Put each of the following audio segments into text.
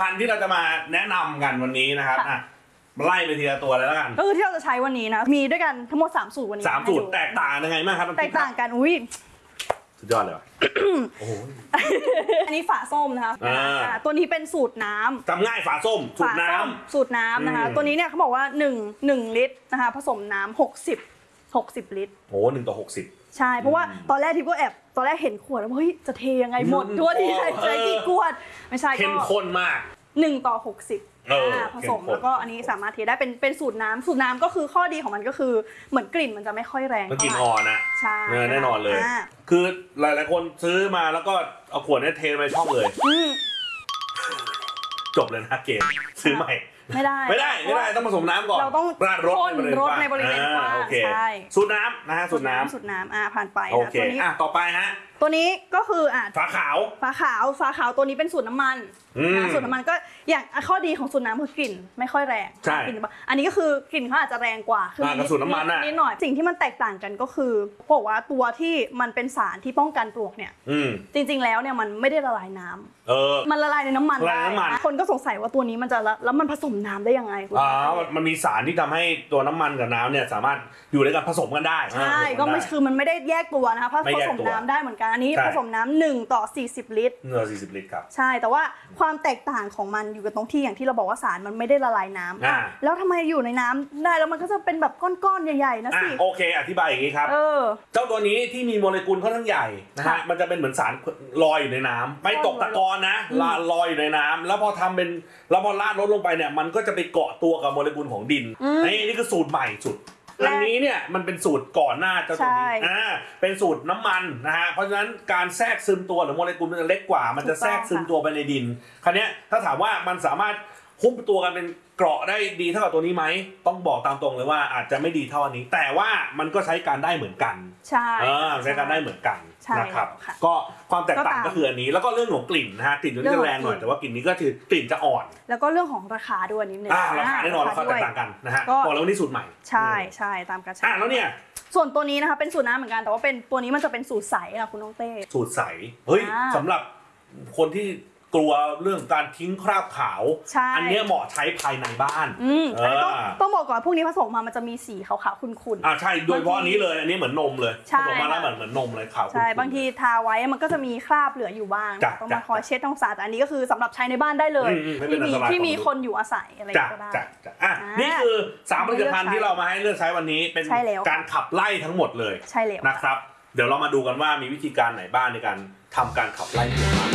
ภัณฑ์ที่เราจะมาแนะนำกันวันนี้นะครับไล่ไปทีละตัวเลยแล้วกันก็คือที่เราจะใช้วันนี้นะมีด้วยกันทั้งหมด3สูตรวันนี้ 3สูตรแตกต่างยังไงบ้างครับแตกต่างกันอุ้ยสุดยอดเลยว่ะโอ้โหอันนี้ฝาส้มนะคะตัวนี้เป็นสูตรน้ำจำง่ายฝาส้มสูตรน้ำนะคะตัวนี้เนี่ยเขาบอกว่า1ลิตรนะคะผสมน้ำ60ลิตรโอ้1:60 ใช่เพราะว่าตอนแรกทิพย์ก็แอบตอนแรกเห็นขวดแล้วเฮ้ยจะเทยังไงหมดตัวที่ใช้กี่ขวดไม่ใช่ก็เข้มข้นมาก 1:60ผสมแล้วก็อันนี้สามารถเทได้เป็นสูตรน้ำก็คือข้อดีของมันก็คือเหมือนกลิ่นมันจะไม่ค่อยแรงมันกลิ่นอ่อนนะใช่แน่นอนเลยคือหลายๆคนซื้อมาแล้วก็เอาขวดนี้เทไปช่องเลยจบเลยนะเกมซื้อใหม่ไม่ได้ต้องผสมน้ำก่อนเราต้องราดรสในบริเวณกว้างใช่สูตรน้ำนะฮะสูตรน้ำผ่านไปนะตัวนี้ต่อไปฮะตัวนี้ก็คือฝาขาวตัวนี้เป็นสูตรน้ำมันสูตรน้ำมันก็อย่างข้อดีของสูตรน้ำคือกลิ่นไม่ค่อยแรงกลิ่นอันนี้ก็คือกลิ่นเขาอาจจะแรงกว่าคือสูตรน้ำมันนิดหน่อยสิ่งที่มันแตกต่างกันก็คือบอกว่าตัวที่มันเป็นสารที่ป้องกันปลวกเนี่ยจริงๆแล้วเนี่ยมันไม่ได้ละลายน้ำมันละลายในน้ำมันได้คนก็สงสัยว่าตัวนี้มันจะแล้วมันผสมน้ำได้ยังไงมันมีสารที่ทำให้ตัวน้ำมันกับน้ำเนี่ยสามารถอยู่ด้วยกันผสมกันได้ใช่ก็ไม่คือมันไม่ได้แยกตัวนะคะผสมน้ำได้เหมือนกันอันนี้ผสมน้ำ1:40 ลิตร 40 ลิตรครับใช่แต่ว่าความแตกต่างของมันอยู่กับตรงที่อย่างที่เราบอกว่าสารมันไม่ได้ละลายน้ำแล้วทำไมอยู่ในน้ำได้แล้วมันก็จะเป็นแบบก้อนๆใหญ่ๆนะสิโอเคอธิบายอย่างนี้ครับเจ้าตัวนี้ที่มีโมเลกุลค่อนข้างใหญ่นะฮะมันจะเป็นเหมือนสารลอยอยู่ในน้ำไม่ตกตะกอนนะลอยอยู่ในน้ำแล้วพอทำเป็นแล้วพอราดรสลงไปเนี่ยมันก็จะไปเกาะตัวกับโมเลกุลของดินนี่คือสูตรใหม่สุดอันนี้เนี่ยมันเป็นสูตรก่อนหน้าเจ้าตัวนี้เป็นสูตรน้ำมันนะฮะเพราะฉะนั้นการแทรกซึมตัวหรือโมเลกุลมันจะเล็กกว่ามันจะแทรกซึมตัวไปในดินคราวนี้ถ้าถามว่ามันสามารถหุ้มตัวกันเป็นเกราะได้ดีเท่ากับตัวนี้ไหมต้องบอกตามตรงเลยว่าอาจจะไม่ดีเท่าอันนี้แต่ว่ามันก็ใช้การได้เหมือนกันใช่ใช้การได้เหมือนกันนะครับก็ความแตกต่างก็คืออันนี้แล้วก็เรื่องของกลิ่นนะฮะกลิ่นตัวนี้จะแรงหน่อยแต่ว่ากลิ่นนี้ก็คือกลิ่นจะอ่อนแล้วก็เรื่องของราคาด้วยนิดนึงราคาแน่นอนราคาแตกต่างกันนะฮะบอกแล้วว่านี่สูตรใหม่ใช่ตามกระชับแล้วเนี่ยส่วนตัวนี้นะคะเป็นสูตรน้ำเหมือนกันแต่ว่าเป็นตัวนี้มันจะเป็นสูตรใสอะคุณน้องเต้สูตรใสเฮ้ยสำหรับคนที่กลัวเรื่องการทิ้งคราบขาวอันนี้เหมาะใช้ภายในบ้านต้องบอกก่อนพวกนี้ผสมมามันจะมีสีขาวๆขุ่นๆใช่โดยเฉพาะอันนี้เลยอันนี้เหมือนนมเลยผสมมาแล้วเหมือนนมเลยขาวใช่บางทีทาไว้มันก็จะมีคราบเหลืออยู่บ้างต้องมาคอยเช็ดต้องสะอาดแต่อันนี้ก็คือสำหรับใช้ในบ้านได้เลยที่มีคนอยู่อาศัยอะไรก็ได้นี่คือ3ผลิตภัณฑ์ที่เรามาให้เลือกใช้วันนี้เป็นการขับไล่ทั้งหมดเลยนะครับเดี๋ยวเรามาดูกันว่ามีวิธีการไหนบ้างในการทำการขับไล่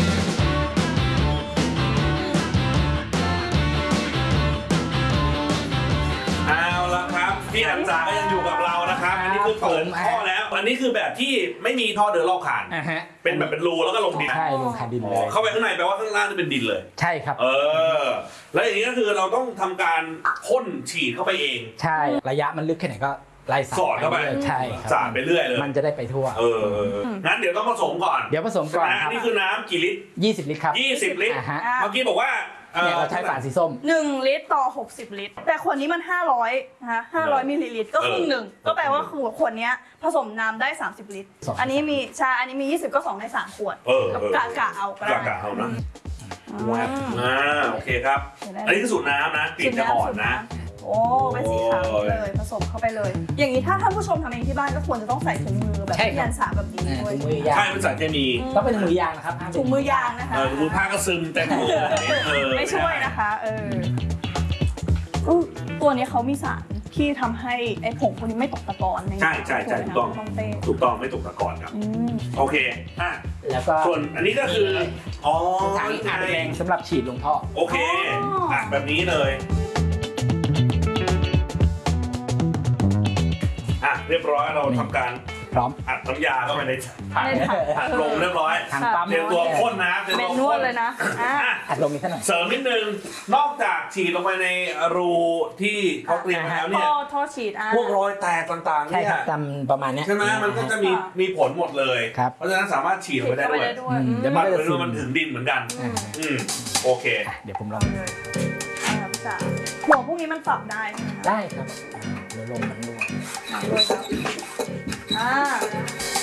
พี่อันจาก็ยังอยู่กับเรานะครับอันนี้คือเปิดท่อแล้วอันนี้คือแบบที่ไม่มีท่อเดินรอบคานเป็นแบบเป็นรูแล้วก็ลงดินใช่ลงคานดินเลยเข้าไปข้างในแปลว่าข้างล่างจะเป็นดินเลยใช่ครับแล้วอย่างนี้ก็คือเราต้องทำการพ่นฉีดเข้าไปเองใช่ระยะมันลึกแค่ไหนก็ไล่สอดเข้าไปใช่ครับสาดไปเรื่อยเลยมันจะได้ไปทั่วงั้นเดี๋ยวต้องผสมก่อนเดี๋ยวผสมก่อนครับนี่คือน้ำกี่ลิตร 20 ลิตรครับ 20 ลิตรเมื่อกี้บอกว่าเนี่ยเราใช้ฝาสีส้ม 1 ลิตรต่อ60 ลิตรแต่ขวดนี้มัน500นะคะ500มิลลิลิตรก็ครึ่งหนึ่งก็แปลว่าขวดนี้ผสมน้ำได้30 ลิตรอันนี้มี20ก็2ใน3ขวดกะเอาก็ได้กะเอานะโอเคครับอันนี้คือสูตรน้ำนะกลิ่นจะอ่อนนะโอ้เป็นสีขาวเลยผสมเข้าไปเลยอย่างนี้ถ้าท่านผู้ชมทำเองที่บ้านก็ควรจะต้องใส่ถุงมือแบบที่ยันสาแบบนี้ด้วยใช่เป็นสารเคมีต้องเป็นถุงมือยางนะครับถุงมือยางนะคะถุงมือผ้าก็ซึมแต่ไม่ช่วยนะคะตัวนี้เขามีสารที่ทำให้ไอ้ผงพวกนี้ไม่ตกตะกอนใช่ถูกต้องไม่ตกตะกอนครับโอเคแล้วก็ส่วนอันนี้ก็คือถังอัดแรงสำหรับฉีดลงท่อโอเคอัดแบบนี้เลยเรียบร้อยเราทำการพร้อมอัดน้ำยาเข้าไปในถังอัดลงเรียบร้อยถังปั๊มเตรียมตัวพ่นนะเมนนวดเลยนะอัดลงนิดหน่อยเสริมนิดนึงนอกจากฉีดลงไปในรูที่เขาเตรียมแล้วเนี่ยท่อฉีดพวกรอยแตกต่างๆเนี่ยทำประมาณนี้ใช่ไหมมันก็จะมีผลหมดเลยเพราะฉะนั้นสามารถฉีดลงไปได้ด้วยเดี๋ยวมันถึงดินเหมือนกันโอเคเดี๋ยวผมลองหัวพวกนี้มันปรับได้ได้ครับเดี๋ยวลมมันรั่วด้วยครับ